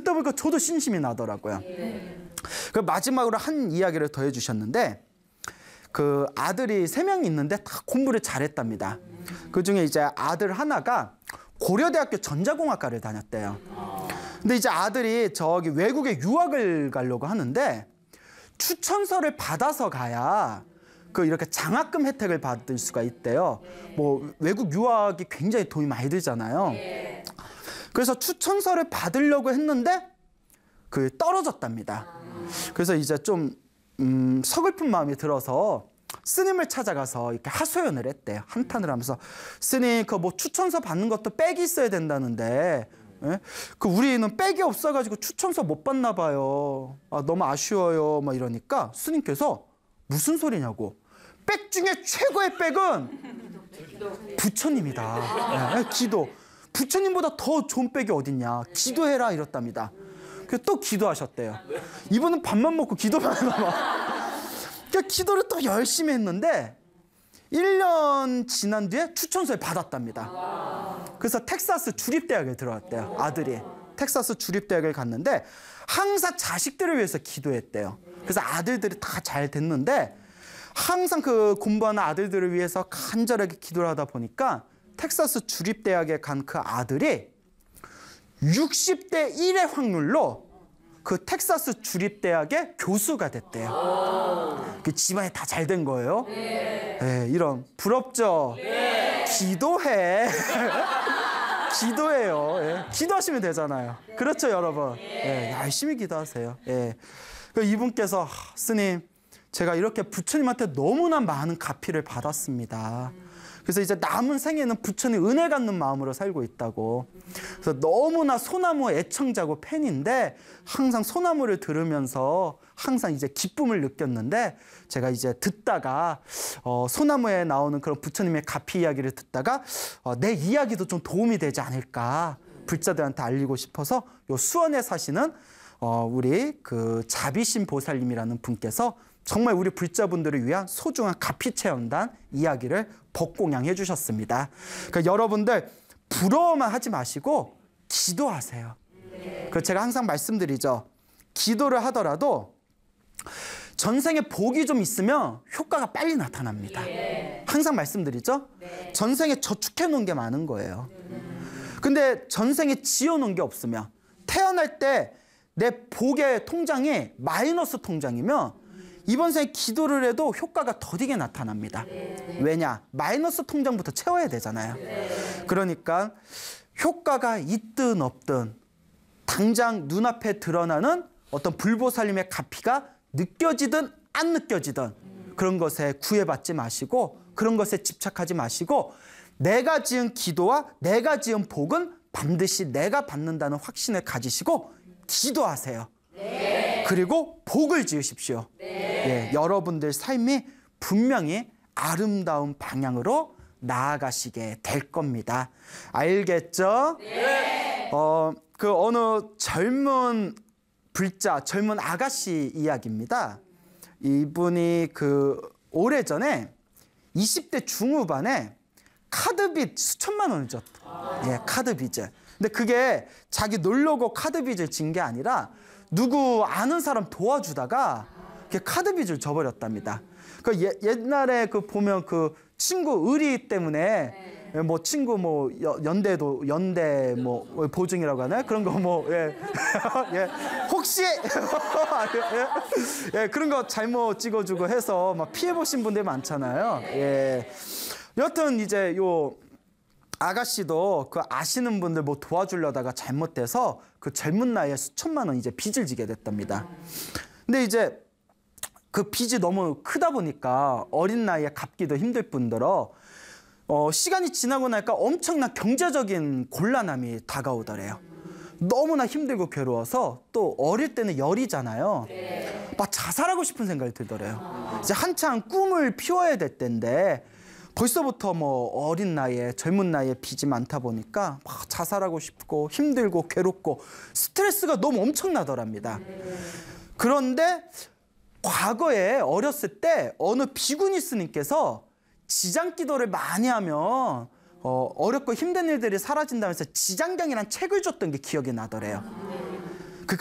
듣다 보니까 저도 신심이 나더라고요. 그 마지막으로 한 이야기를 더 해주셨는데 그 아들이 3명이 있는데 다 공부를 잘했답니다. 그중에 이제 아들 하나가 고려대학교 전자공학과를 다녔대요. 근데 이제 아들이 저기 외국에 유학을 가려고 하는데 추천서를 받아서 가야 그 이렇게 장학금 혜택을 받을 수가 있대요. 뭐 외국 유학이 굉장히 돈이 많이 들잖아요. 그래서 추천서를 받으려고 했는데 그 떨어졌답니다. 그래서 이제 좀 서글픈 마음이 들어서 스님을 찾아가서 이렇게 하소연을 했대요. 한탄을 하면서 스님 그 뭐 추천서 받는 것도 백이 있어야 된다는데 예? 그 우리는 백이 없어가지고 추천서 못 받나 봐요. 아, 너무 아쉬워요. 막 이러니까 스님께서 무슨 소리냐고. 백 중에 최고의 백은 부처님이다. 예, 기도. 부처님보다 더 좋은 백이 어딨냐. 기도해라 이랬답니다. 그래서 또 기도하셨대요. 이분은 밥만 먹고 기도만 하나 봐. 그러니까 기도를 또 열심히 했는데 1년 지난 뒤에 추천서를 받았답니다. 그래서 텍사스 주립대학에 들어갔대요. 아들이. 텍사스 주립대학을 갔는데 항상 자식들을 위해서 기도했대요. 그래서 아들들이 다 잘 됐는데 항상 그 공부하는 아들들을 위해서 간절하게 기도를 하다 보니까 텍사스 주립대학에 간 그 아들이 60대 1의 확률로 그 텍사스 주립대학의 교수가 됐대요. 그 집안이 다 잘 된 거예요. 네, 이런 부럽죠. 기도해. 기도해요. 예. 기도하시면 되잖아요. 그렇죠, 여러분. 예, 열심히 기도하세요. 예. 이분께서 스님, 제가 이렇게 부처님한테 너무나 많은 가피를 받았습니다. 그래서 이제 남은 생에는 부처님 은혜 갖는 마음으로 살고 있다고. 그래서 너무나 소나무 애청자고 팬인데 항상 소나무를 들으면서 항상 이제 기쁨을 느꼈는데 제가 이제 듣다가 소나무에 나오는 그런 부처님의 가피 이야기를 듣다가 내 이야기도 좀 도움이 되지 않을까 불자들한테 알리고 싶어서 요 수원에 사시는 우리 그 자비신 보살님이라는 분께서 정말 우리 불자분들을 위한 소중한 가피체험단 이야기를 법공양해 주셨습니다. 그러니까 여러분들 부러워만 하지 마시고 기도하세요. 그 제가 항상 말씀드리죠. 기도를 하더라도 전생에 복이 좀 있으면 효과가 빨리 나타납니다. 항상 말씀드리죠. 전생에 저축해 놓은 게 많은 거예요. 근데 전생에 지어 놓은 게 없으면 태어날 때 내 복의 통장이 마이너스 통장이면 이번 생에 기도를 해도 효과가 더디게 나타납니다. 왜냐? 마이너스 통장부터 채워야 되잖아요. 그러니까 효과가 있든 없든 당장 눈앞에 드러나는 어떤 불보살님의 가피가 느껴지든 안 느껴지든 그런 것에 구애받지 마시고 그런 것에 집착하지 마시고 내가 지은 기도와 내가 지은 복은 반드시 내가 받는다는 확신을 가지시고 기도하세요. 그리고 복을 지으십시오. 예, 여러분들 삶이 분명히 아름다운 방향으로 나아가시게 될 겁니다. 알겠죠? 그 어느 젊은 불자, 젊은 아가씨 이야기입니다. 이분이 그 오래전에 20대 중후반에 카드빚 수천만 원을 졌다. 예, 카드빚을. 근데 그게 자기 놀려고 카드빚을 진 게 아니라 누구 아는 사람 도와주다가 카드빚을 져버렸답니다. 그 옛날에 그 보면 그 친구 의리 때문에 뭐 친구 뭐 연대 뭐 보증이라고 하나요? 그런 거 뭐 예. 예. 혹시 예. 그런 거 잘못 찍어주고 해서 막 피해 보신 분들 많잖아요. 예. 여튼 이제 요 아가씨도 그 아시는 분들 뭐 도와주려다가 잘못돼서 그 젊은 나이에 수천만 원 이제 빚을 지게 됐답니다. 근데 이제 그 빚이 너무 크다 보니까 어린 나이에 갚기도 힘들 뿐더러 시간이 지나고 나니까 엄청난 경제적인 곤란함이 다가오더래요. 너무나 힘들고 괴로워서 또 어릴 때는 열이잖아요. 막 자살하고 싶은 생각이 들더래요. 이제 한창 꿈을 피워야 될 때인데 벌써부터 뭐 어린 나이에 젊은 나이에 빚이 많다 보니까 막 자살하고 싶고 힘들고 괴롭고 스트레스가 너무 엄청나더랍니다. 그런데 과거에 어렸을 때 어느 비구니 스님께서 지장기도를 많이 하면 어렵고 힘든 일들이 사라진다면서 지장경이라는 책을 줬던 게 기억이 나더래요.